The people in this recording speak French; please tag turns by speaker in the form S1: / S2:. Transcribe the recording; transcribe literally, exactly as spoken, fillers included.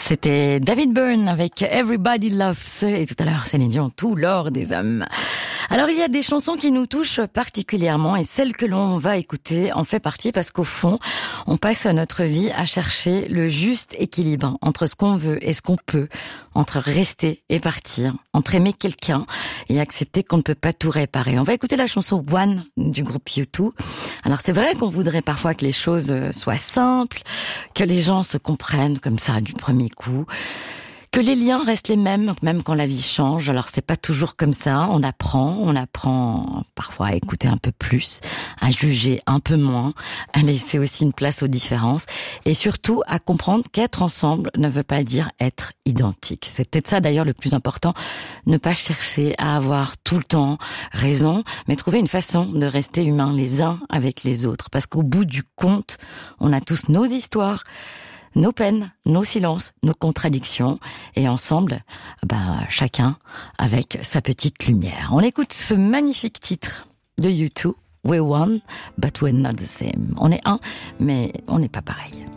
S1: C'était David Byrne avec Everybody Loves et tout à l'heure Céline Dion, tout l'or des hommes. Alors il y a des chansons qui nous touchent particulièrement et celle que l'on va écouter en fait partie parce qu'au fond, on passe notre vie à chercher le juste équilibre entre ce qu'on veut et ce qu'on peut, entre rester et partir, entre aimer quelqu'un et accepter qu'on ne peut pas tout réparer. On va écouter la chanson One du groupe U deux. Alors c'est vrai qu'on voudrait parfois que les choses soient simples, que les gens se comprennent comme ça du premier coup, que les liens restent les mêmes, même quand la vie change. Alors c'est pas toujours comme ça, on apprend, on apprend parfois à écouter un peu plus, à juger un peu moins, à laisser aussi une place aux différences et surtout à comprendre qu'être ensemble ne veut pas dire être identique. C'est peut-être ça d'ailleurs le plus important, ne pas chercher à avoir tout le temps raison, mais trouver une façon de rester humains les uns avec les autres. Parce qu'au bout du compte, on a tous nos histoires, nos peines, nos silences, nos contradictions, et ensemble, ben, chacun avec sa petite lumière. On écoute ce magnifique titre de U deux, We're one, but we're not the same. On est un, mais on n'est pas pareil.